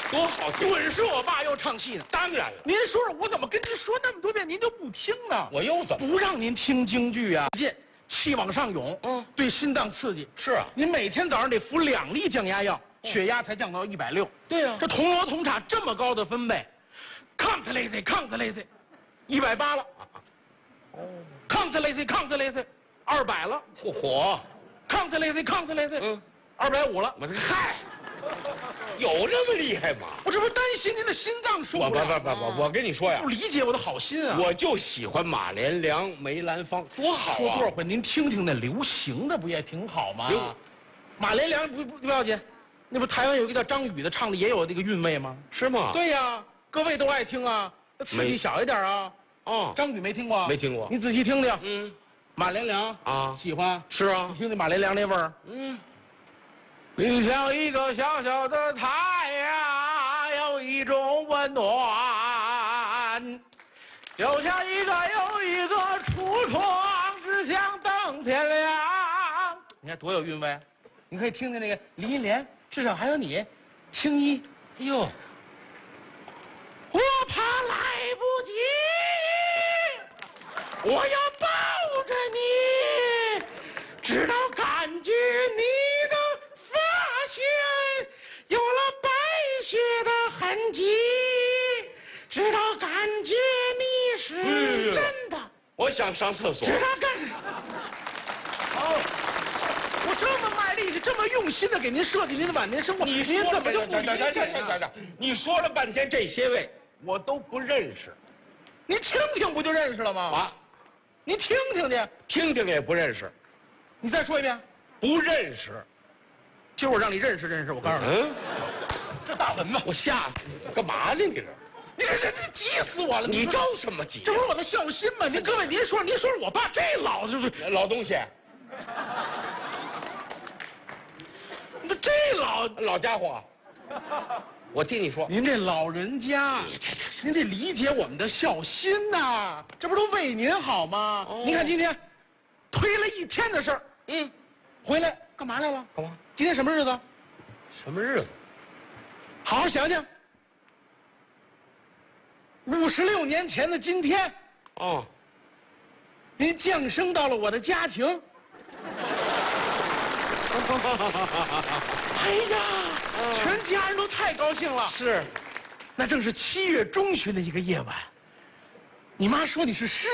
多好听！ 准是我爸要唱戏呢。 当然了， 您说说，我怎么跟您说那么多遍，您就不听呢？ 我又怎么？ 不让您听京剧啊？进气往上涌，对心脏刺激。 是啊， 您每天早上得服2粒降压药，血压才降到160。 对呀， 这铜锣铜叉这么高的分贝，抗子雷 ，180了。抗子雷 200了。 嚯！ 抗子雷 250了。 我这嗨，有这么厉害吗？ 我这不是担心您的心脏受不了吗？ 我跟你说呀， 不理解我的好心啊！ 我就喜欢马连良、梅兰芳，多好啊！ 说多少回，您听听那流行的不也挺好吗？马连良不要紧，那不台湾有一个叫张宇的，唱的也有这个韵味吗？ 是吗？ 对呀，各位都爱听啊，刺激小一点啊。 哦， 张宇没听过？ 没听过。 你仔细听听。马连良啊， 喜欢。 是啊， 你听听马连良那味儿。你像一个小小的太阳，有一种温暖，就像一个又一个橱窗，只想等天亮。你看多有韵味！你可以听听那个李银莲，至少还有你，青衣。 哎呦， 我怕来不及，我要抱着你，直到感觉你的发线有了白雪的痕迹，直到感觉你是真的。 我想上厕所。 直到感。好，我这么卖力气，这么用心的给您设计您的晚年生活，您怎么就不理解呢？ 你说了半天这些位，我都不认识。 您听听不就认识了吗？ 啊， 您听听去， 听听也不认识。 你再说一遍。 不认识。 今儿我让你认识认识，我告诉你，这大文子， 我吓死你！干嘛呢？ 你这急死我了！ 你着什么急？ 这不是我的孝心吗？各位，您说我爸这老就是老东西， 这老家伙，我听你说， 您这老人家，您得理解我们的孝心呐！这不都为您好吗？您看今天推了一天的事儿，回来干嘛来了？ 干嘛？ 今天什么日子？ 什么日子？ 好好想想。56年前的今天，您降生到了我的家庭。哎呀，全家人都太高兴了。 是， 那正是7月中旬的一个夜晚。你妈说你是